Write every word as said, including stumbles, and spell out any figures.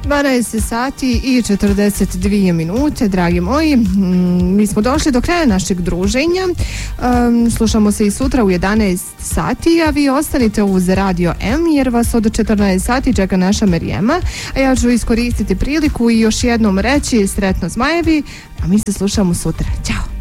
dvanaest sati i četrdeset dvije minute, dragi moji. Mi smo došli do kraja našeg druženja. Um, slušamo se i sutra u jedanaest sati, a vi ostanite uz Radio M jer vas od četrnaest sati čeka naša Merijema. A ja ću iskoristiti priliku i još jednom reći sretno zmajevi, a mi se slušamo sutra. Ćao!